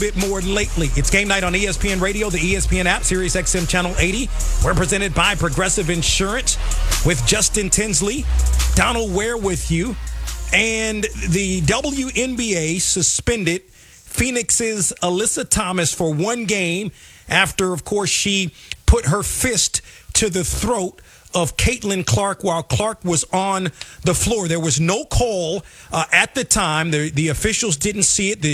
bit more lately. It's game night on ESPN Radio, the ESPN app, Sirius XM Channel 80. We're presented by Progressive Insurance with Justin Tinsley, Donald Ware with you. And the WNBA suspended Phoenix's Alyssa Thomas for one game after, of course, she put her fist to the throat of Caitlin Clark while Clark was on the floor. There was no call at the time. The officials didn't see it. The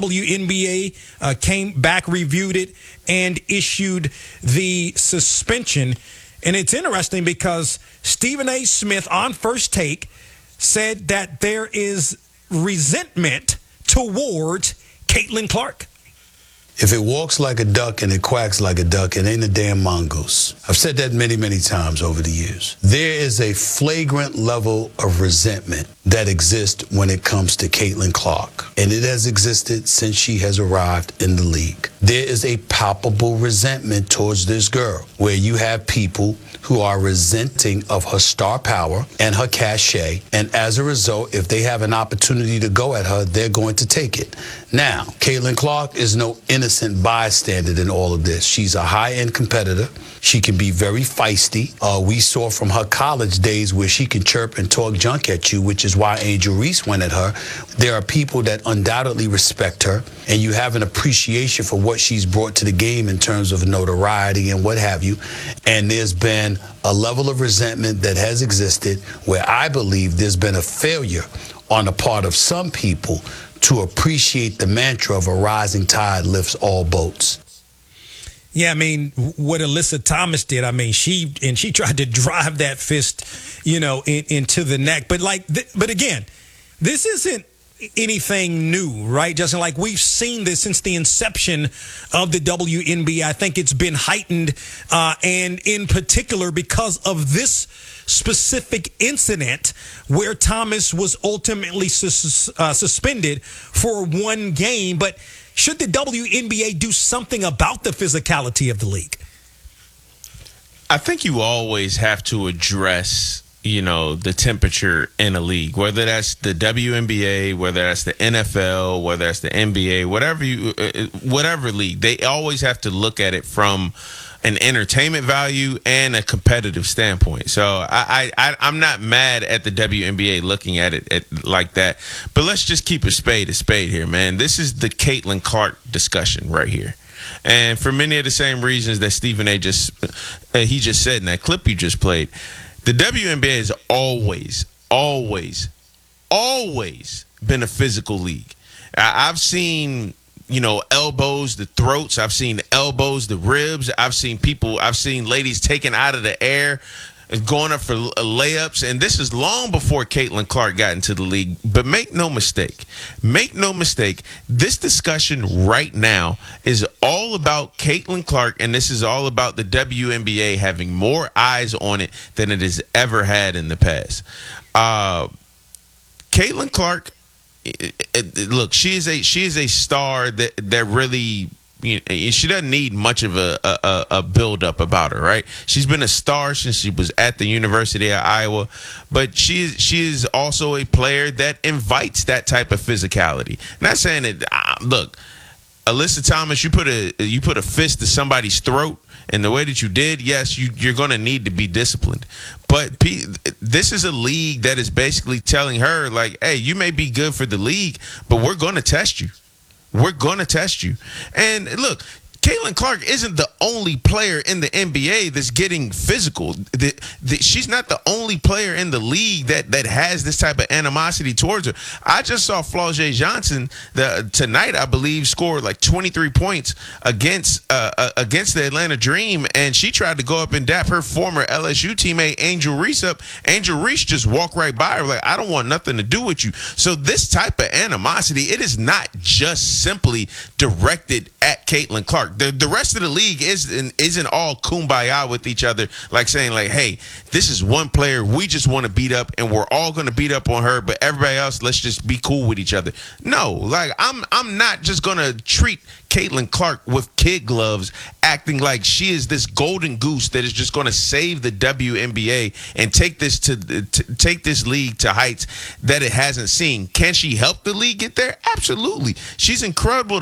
WNBA came back, reviewed it, and issued the suspension. And it's interesting because Stephen A. Smith on First Take said that there is resentment towards Caitlin Clark. If it walks like a duck and it quacks like a duck, it ain't a damn mongoose. I've said that many, many times over the years. There is a flagrant level of resentment that exists when it comes to Caitlin Clark, and it has existed since she has arrived in the league. There is a palpable resentment towards this girl, where you have people who are resenting of her star power and her cachet, and as a result, if they have an opportunity to go at her, they're going to take it. Now, Caitlin Clark is no innocent bystander in all of this. She's a high-end competitor. She can be very feisty. We saw from her college days where she can chirp and talk junk at you, which is why Angel Reese went at her. There are people that undoubtedly respect her, and you have an appreciation for what she's brought to the game in terms of notoriety and what have you. And there's been a level of resentment that has existed where I believe there's been a failure on the part of some people to appreciate the mantra of a rising tide lifts all boats. Yeah, I mean, what Alyssa Thomas did, I mean, she tried to drive that fist, into the neck. But but again, this isn't anything new, right, Justin? Like, we've seen this since the inception of the WNBA. I think it's been heightened, and in particular because of this specific incident where Thomas was ultimately suspended for one game. But should the WNBA do something about the physicality of the league? I think you always have to address, the temperature in a league, whether that's the WNBA, whether that's the NFL, whether that's the NBA, whatever league. They always have to look at it from an entertainment value and a competitive standpoint. So I'm not mad at the WNBA looking at it like that. But let's just keep a spade here, man. This is the Caitlin Clark discussion right here. And for many of the same reasons that Stephen A. just said in that clip you just played, the WNBA has always been a physical league. I've seen elbows, the throats. I've seen the elbows, the ribs. I've seen ladies taken out of the air, going up for layups. And this is long before Caitlin Clark got into the league. But make no mistake, this discussion right now is all about Caitlin Clark, and this is all about the WNBA having more eyes on it than it has ever had in the past. Caitlin Clark, look, she is a star that really, she doesn't need much of a build up about her, right? She's been a star since she was at the University of Iowa, but she is also a player that invites that type of physicality. Not saying that, look, Alyssa Thomas, you put a fist to somebody's throat, and the way that you did, yes, you're going to need to be disciplined. But this is a league that is basically telling her, like, hey, you may be good for the league, but we're going to test you. We're going to test you. And look, Caitlin Clark isn't the only player in the NBA that's getting physical. She's not the only player in the league that has this type of animosity towards her. I just saw Flau'jae Johnson tonight, I believe, scored like 23 points against the Atlanta Dream, and she tried to go up and dap her former LSU teammate Angel Reese up. Angel Reese just walked right by her like, I don't want nothing to do with you. So this type of animosity, it is not just simply directed at Caitlin Clark. The rest of the league isn't all kumbaya with each other, like saying, like, hey, this is one player we just want to beat up, and we're all going to beat up on her, but everybody else, let's just be cool with each other. No, like, I'm not just going to treat Caitlin Clark with kid gloves, acting like she is this golden goose that is just going to save the WNBA and take this league to heights that it hasn't seen. Can she help the league get there? Absolutely. She's incredible